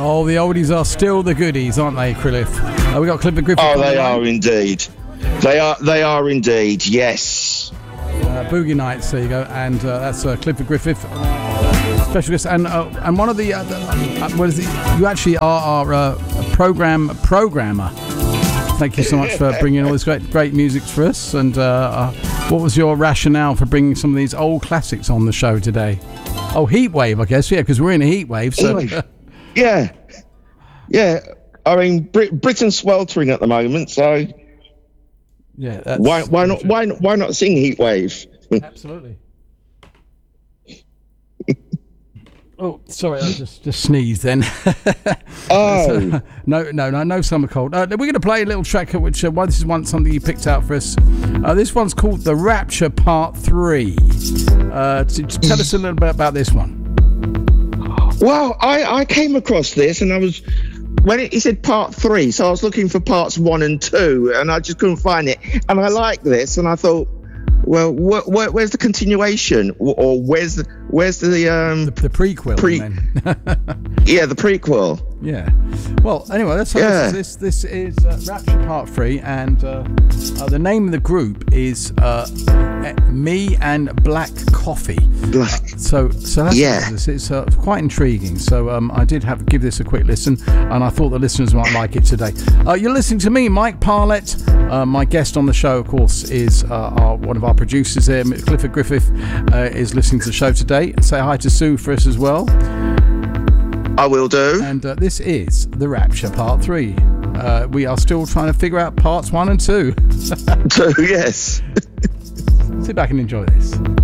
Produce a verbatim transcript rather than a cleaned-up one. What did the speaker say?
Oh, the oldies are still the goodies, aren't they, Cliff? Uh, we got Clifford Griffith. Oh, they are indeed. They are. They are indeed. Yes. Uh, Boogie Nights. There you go, and uh, that's uh, Clifford Griffith, specialist, and uh, and one of the, uh, the uh, what is it? You actually are our uh, program programmer. Thank you so much for bringing all this great great music for us. And uh, uh, what was your rationale for bringing some of these old classics on the show today? Oh, heat wave, I guess. Yeah, because we're in a heat wave. So. Heat wave. Yeah, yeah. I mean, Brit- Britain's sweltering at the moment, so yeah. That's why why not why why not sing Heat Wave? Absolutely. Oh, sorry, I just just sneezed then. Oh so, no, no, no, no summer cold. Uh, we're going to play a little track, which uh, well, this is one something you picked out for us. Uh, this one's called "The Rapture Part Three." Uh, to, to tell us a little bit about this one. Well, I, I came across this and I was, when it, it said part three, so I was looking for parts one and two and I just couldn't find it. And I like this and I thought, well, wh- wh- where's the continuation? Or, or where's the, where's the, um, the, the prequel? Pre- yeah, the prequel. Yeah. Well, anyway, that's yeah. this. This is uh, Rapture Part Three, and uh, uh, the name of the group is uh, Me and Black Coffee. Black. Uh, so, so that's yeah, it's, it's uh, quite intriguing. So, um, I did have to give this a quick listen, and I thought the listeners might like it today. Uh, you're listening to me, Mike Parlett. Uh, my guest on the show, of course, is uh, our, one of our producers here, Clifford Griffith, uh, is listening to the show today. Say hi to Sue for us as well. I will do. And uh, this is The Rapture Part three. Uh, we are still trying to figure out parts one and two. Two, yes. Sit back and enjoy this.